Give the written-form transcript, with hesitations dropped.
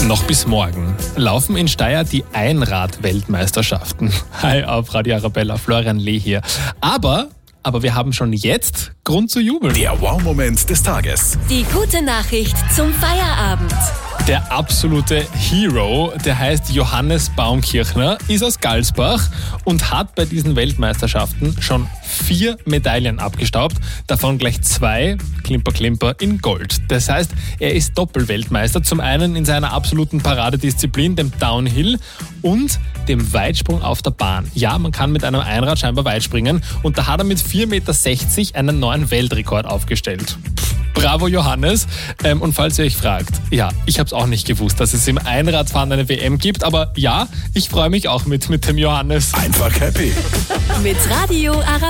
Noch bis morgen laufen in Steyr die Einrad-Weltmeisterschaften. Hi, auf Radio Arabella, Florian Lee hier. Aber wir haben schon jetzt Grund zu jubeln. Der Wow-Moment des Tages. Die gute Nachricht zum Feierabend. Der absolute Hero, der heißt Johannes Baumkirchner, ist aus Galsbach und hat bei diesen Weltmeisterschaften schon 4 Medaillen abgestaubt, davon gleich 2, Klimper, in Gold. Das heißt, er ist Doppelweltmeister, zum einen in seiner absoluten Paradedisziplin, dem Downhill und dem Weitsprung auf der Bahn. Ja, man kann mit einem Einrad scheinbar weit springen und da hat er mit 4,60 Meter einen neuen Weltrekord aufgestellt. Bravo Johannes. Und falls ihr euch fragt, ja, ich habe es auch nicht gewusst, dass es im Einradfahren eine WM gibt, aber ja, ich freue mich auch mit dem Johannes. Einfach happy. Mit Radio Arabella.